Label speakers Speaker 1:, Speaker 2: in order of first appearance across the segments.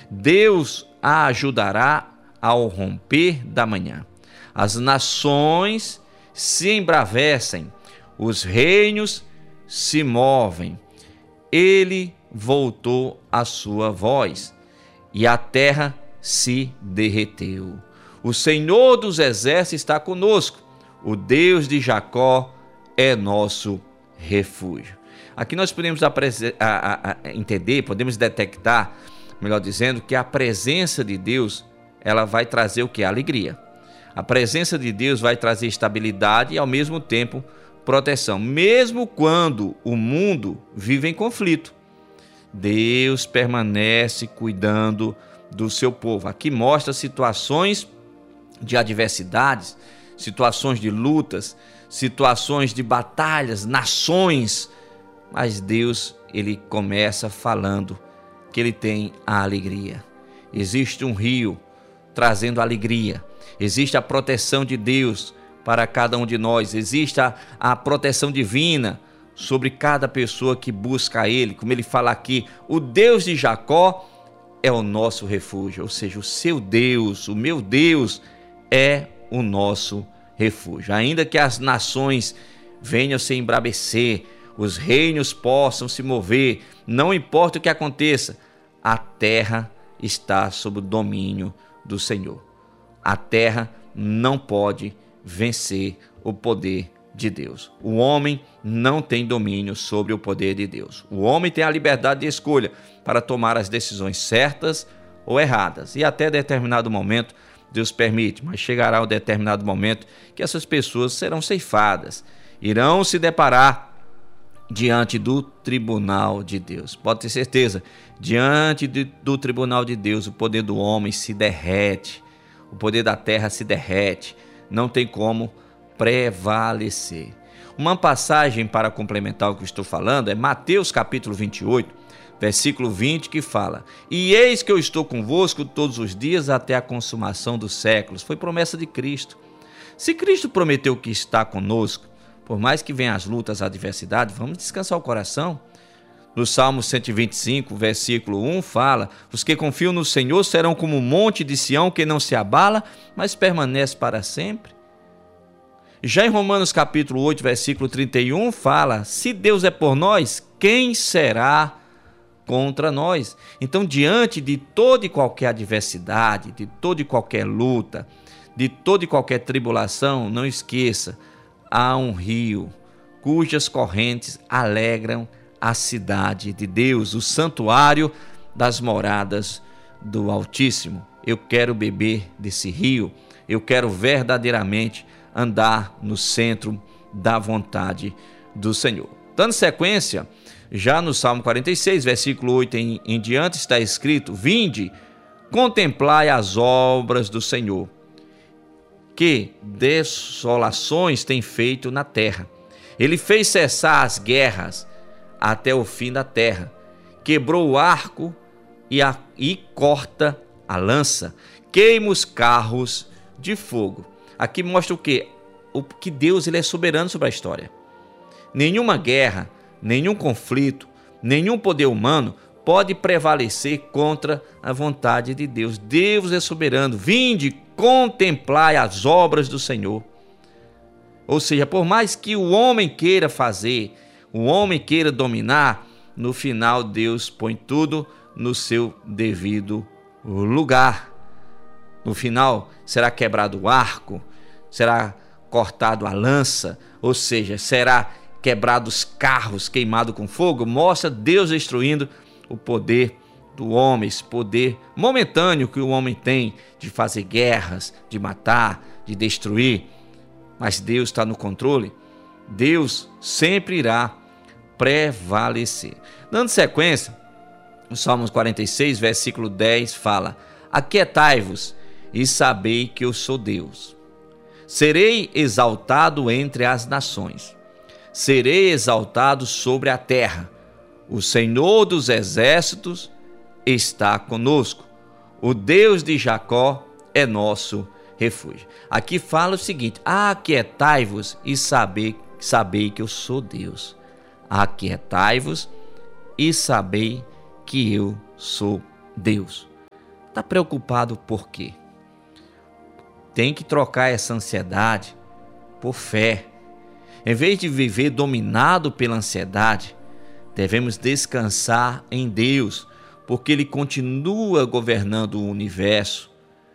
Speaker 1: Deus a ajudará ao romper da manhã. As nações se embravecem, os reinos se movem. Ele voltou a sua voz e a terra se derreteu. O Senhor dos exércitos está conosco. O Deus de Jacó é nosso refúgio. Aqui nós podemos entender, podemos detectar, melhor dizendo, que a presença de Deus, ela vai trazer o que? Alegria. A presença de Deus vai trazer estabilidade e, ao mesmo tempo, proteção. Mesmo quando o mundo vive em conflito, Deus permanece cuidando do seu povo. Aqui mostra situações de adversidades, situações de lutas, situações de batalhas, nações, mas Deus, ele começa falando que ele tem a alegria. Existe um rio trazendo alegria, existe a proteção de Deus para cada um de nós, existe a proteção divina sobre cada pessoa que busca a Ele. Como ele fala aqui, o Deus de Jacó é o nosso refúgio, ou seja, o seu Deus, o meu Deus é o nosso refúgio. Ainda que as nações venham se embrabecer, os reinos possam se mover, não importa o que aconteça, a terra está sob o domínio do Senhor. A terra não pode vencer o poder de Deus. O homem não tem domínio sobre o poder de Deus. O homem tem a liberdade de escolha para tomar as decisões certas ou erradas. E até determinado momento, Deus permite, mas chegará um determinado momento que essas pessoas serão ceifadas, irão se deparar diante do tribunal de Deus. Pode ter certeza, diante do tribunal de Deus, o poder do homem se derrete, o poder da terra se derrete, não tem como prevalecer. Uma passagem para complementar o que estou falando é Mateus capítulo 28, versículo 20, que fala: e eis que eu estou convosco todos os dias até a consumação dos séculos. Foi promessa de Cristo. Se Cristo prometeu que está conosco, por mais que venham as lutas, a adversidade, vamos descansar o coração. No Salmo 125, versículo 1, fala: os que confiam no Senhor serão como o monte de Sião, que não se abala, mas permanece para sempre. Já em Romanos capítulo 8, versículo 31, fala: se Deus é por nós, quem será contra nós? Então, diante de toda e qualquer adversidade, de toda e qualquer luta, de toda e qualquer tribulação, não esqueça, há um rio cujas correntes alegram a cidade de Deus, o santuário das moradas do Altíssimo. Eu quero beber desse rio, eu quero verdadeiramente andar no centro da vontade do Senhor. Dando sequência, já no Salmo 46, versículo 8 em diante, está escrito: vinde, contemplai as obras do Senhor, que desolações tem feito na terra. Ele fez cessar as guerras até o fim da terra, quebrou o arco e corta a lança, queima os carros de fogo. Aqui mostra o quê? O que Deus, ele é soberano sobre a história. Nenhuma guerra, nenhum conflito, nenhum poder humano pode prevalecer contra a vontade de Deus. Deus é soberano. Vinde, contemplai as obras do Senhor. Ou seja, por mais que o homem queira fazer, o homem queira dominar, no final Deus põe tudo no seu devido lugar. No final será quebrado o arco, será cortado a lança, ou seja, será quebrados os carros, queimado com fogo. Mostra Deus destruindo o poder do homem, esse poder momentâneo que o homem tem de fazer guerras, de matar, de destruir. Mas Deus está no controle. Deus sempre irá prevalecer. Dando sequência, o Salmos 46, versículo 10 fala: aquietai-vos e sabei que eu sou Deus. Serei exaltado entre as nações, serei exaltado sobre a terra. O Senhor dos exércitos está conosco. O Deus de Jacó é nosso refúgio. Aqui fala o seguinte: aquietai-vos e sabei que eu sou Deus. Aquietai-vos e sabei que eu sou Deus. Está preocupado por quê? Tem que trocar essa ansiedade por fé. Em vez de viver dominado pela ansiedade, devemos descansar em Deus, porque Ele continua governando o universo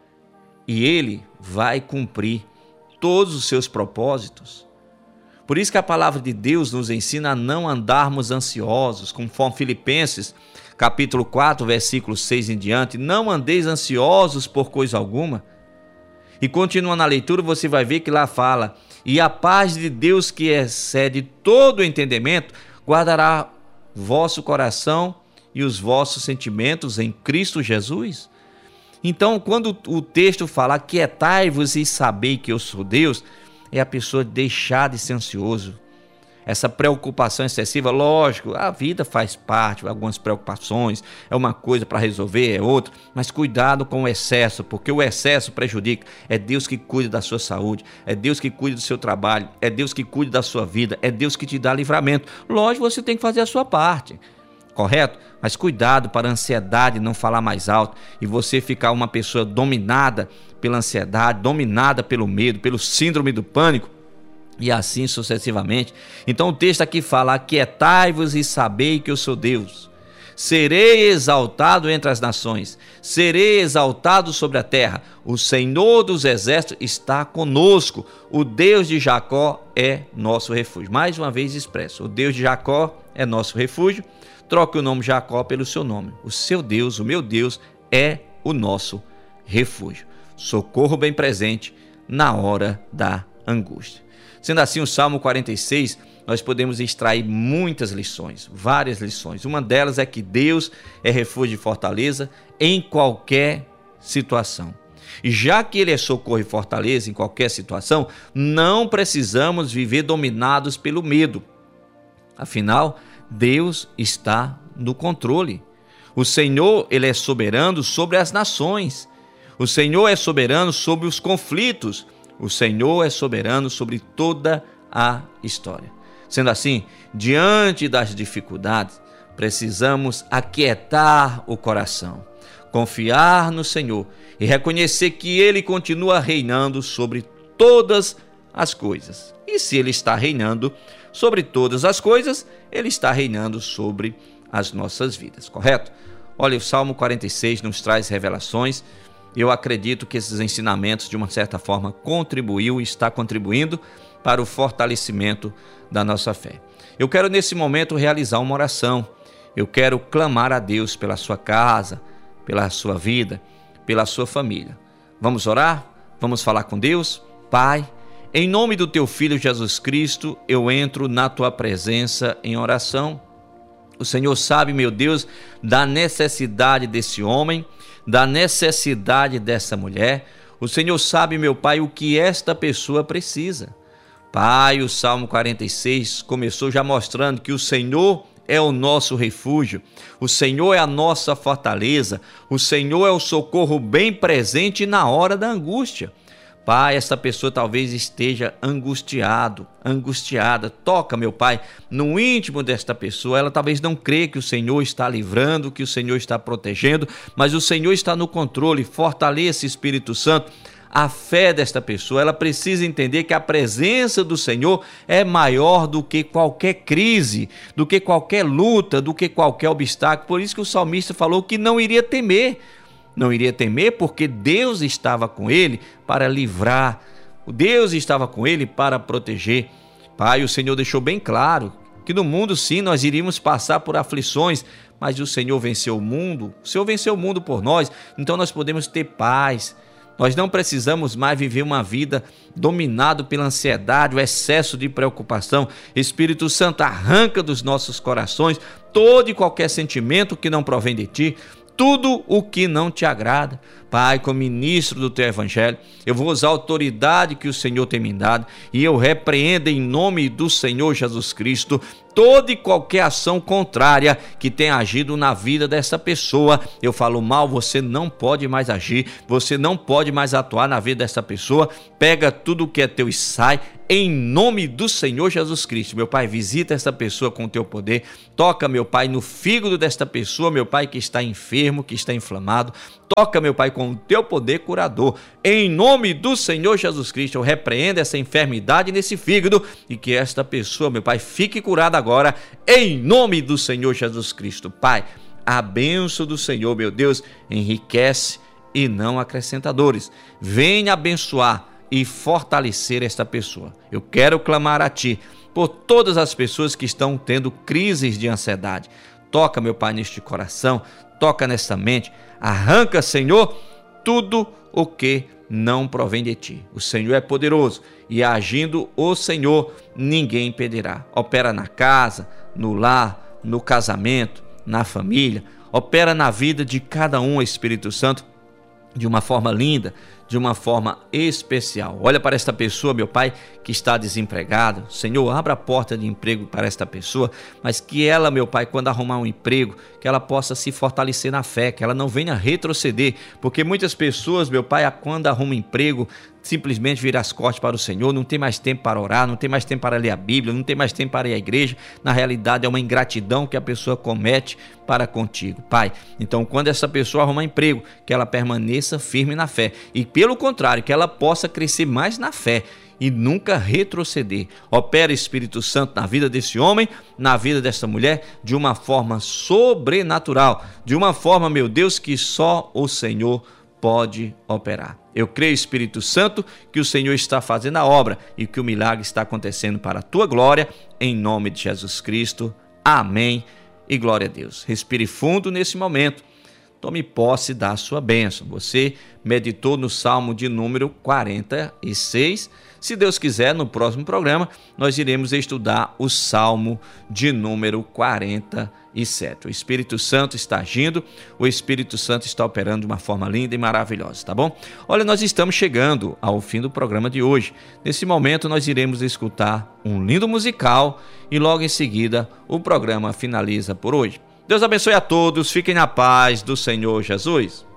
Speaker 1: e Ele vai cumprir todos os seus propósitos. Por isso que a palavra de Deus nos ensina a não andarmos ansiosos, conforme Filipenses, capítulo 4, versículo 6 em diante. Não andeis ansiosos por coisa alguma. E continuando na leitura, você vai ver que lá fala: e a paz de Deus, que excede todo o entendimento, guardará vosso coração e os vossos sentimentos em Cristo Jesus. Então, quando o texto fala aquietai-vos e sabei que eu sou Deus, é a pessoa deixar de ser ansioso. Essa preocupação excessiva, lógico, a vida faz parte, algumas preocupações, é uma coisa para resolver, é outra, mas cuidado com o excesso, porque o excesso prejudica. É Deus que cuida da sua saúde, é Deus que cuida do seu trabalho, é Deus que cuida da sua vida, é Deus que te dá livramento. Lógico, você tem que fazer a sua parte, correto? Mas cuidado para a ansiedade não falar mais alto e você ficar uma pessoa dominada pela ansiedade, dominada pelo medo, pelo síndrome do pânico, e assim sucessivamente. Então o texto aqui fala: aquietai-vos e sabei que eu sou Deus. Serei exaltado entre as nações, serei exaltado sobre a terra. O Senhor dos exércitos está conosco, o Deus de Jacó é nosso refúgio. Mais uma vez expresso: o Deus de Jacó é nosso refúgio. Troque o nome Jacó pelo seu nome. O seu Deus, o meu Deus, é o nosso refúgio. Socorro bem presente na hora da angústia. Sendo assim, o Salmo 46, nós podemos extrair muitas lições, várias lições. Uma delas é que Deus é refúgio e fortaleza em qualquer situação. E já que Ele é socorro e fortaleza em qualquer situação, não precisamos viver dominados pelo medo. Afinal, Deus está no controle. O Senhor, Ele é soberano sobre as nações. O Senhor é soberano sobre os conflitos. O Senhor é soberano sobre toda a história. Sendo assim, diante das dificuldades, precisamos aquietar o coração, confiar no Senhor e reconhecer que Ele continua reinando sobre todas as coisas. E se Ele está reinando sobre todas as coisas, Ele está reinando sobre as nossas vidas, correto? Olha, o Salmo 46 nos traz revelações. Eu acredito que esses ensinamentos, de uma certa forma, contribuiu e está contribuindo para o fortalecimento da nossa fé. Eu quero, nesse momento, realizar uma oração. Eu quero clamar a Deus pela sua casa, pela sua vida, pela sua família. Vamos orar? Vamos falar com Deus? Pai, em nome do Teu Filho Jesus Cristo, eu entro na Tua presença em oração. O Senhor sabe, meu Deus, da necessidade desse homem, da necessidade dessa mulher. O Senhor sabe, meu Pai, o que esta pessoa precisa. Pai, o Salmo 46 começou já mostrando que o Senhor é o nosso refúgio, o Senhor é a nossa fortaleza, o Senhor é o socorro bem presente na hora da angústia. Pai, essa pessoa talvez esteja angustiada. Toca, meu Pai, no íntimo desta pessoa. Ela talvez não crê que o Senhor está livrando, que o Senhor está protegendo, mas o Senhor está no controle. Fortaleça, Espírito Santo, a fé desta pessoa. Ela precisa entender que a presença do Senhor é maior do que qualquer crise, do que qualquer luta, do que qualquer obstáculo. Por isso que o salmista falou que não iria temer. Não iria temer porque Deus estava com ele para livrar. Deus estava com ele para proteger. Pai, o Senhor deixou bem claro que no mundo sim nós iríamos passar por aflições, mas o Senhor venceu o mundo. O Senhor venceu o mundo por nós, então nós podemos ter paz. Nós não precisamos mais viver uma vida dominado pela ansiedade, o excesso de preocupação. Espírito Santo, arranca dos nossos corações todo e qualquer sentimento que não provém de Ti, tudo o que não te agrada. Pai, como ministro do Teu Evangelho, eu vou usar a autoridade que o Senhor tem me dado e eu repreendo em nome do Senhor Jesus Cristo toda e qualquer ação contrária que tenha agido na vida dessa pessoa. Eu falo mal, você não pode mais agir, você não pode mais atuar na vida dessa pessoa. Pega tudo que é teu e sai, em nome do Senhor Jesus Cristo. Meu Pai, visita esta pessoa com o teu poder. Toca, meu Pai, no fígado desta pessoa, meu Pai, que está enfermo, que está inflamado. Toca, meu Pai, com o teu poder curador. Em nome do Senhor Jesus Cristo, eu repreendo essa enfermidade nesse fígado e que esta pessoa, meu Pai, fique curada agora, em nome do Senhor Jesus Cristo. Pai, a bênção do Senhor, meu Deus, enriquece e não acrescenta dores. Venha abençoar e fortalecer esta pessoa. Eu quero clamar a Ti por todas as pessoas que estão tendo crises de ansiedade. Toca, meu Pai, neste coração, toca nesta mente, arranca, Senhor, tudo o que não provém de Ti. O Senhor é poderoso e agindo o Senhor, ninguém impedirá. Opera na casa, no lar, no casamento, na família, opera na vida de cada um, Espírito Santo, de uma forma linda, de uma forma especial. Olha para esta pessoa, meu Pai, que está desempregada. Senhor, abra a porta de emprego para esta pessoa, mas que ela, meu Pai, quando arrumar um emprego, que ela possa se fortalecer na fé, que ela não venha retroceder, porque muitas pessoas, meu Pai, quando arrumam um emprego, simplesmente vira as costas para o Senhor, não tem mais tempo para orar, não tem mais tempo para ler a Bíblia, não tem mais tempo para ir à igreja. Na realidade é uma ingratidão que a pessoa comete para contigo, Pai. Então, quando essa pessoa arrumar emprego, que ela permaneça firme na fé e, pelo contrário, que ela possa crescer mais na fé e nunca retroceder. Opera, Espírito Santo, na vida desse homem, na vida dessa mulher, de uma forma sobrenatural, de uma forma, meu Deus, que só o Senhor pode operar. Eu creio, Espírito Santo, que o Senhor está fazendo a obra e que o milagre está acontecendo para a tua glória, em nome de Jesus Cristo. Amém e glória a Deus. Respire fundo nesse momento. Tome posse da sua bênção. Você meditou no Salmo de número 46. Se Deus quiser, no próximo programa, nós iremos estudar o Salmo de número 47. O Espírito Santo está agindo, o Espírito Santo está operando de uma forma linda e maravilhosa, tá bom? Olha, nós estamos chegando ao fim do programa de hoje. Nesse momento, nós iremos escutar um lindo musical e logo em seguida o programa finaliza por hoje. Deus abençoe a todos, fiquem na paz do Senhor Jesus.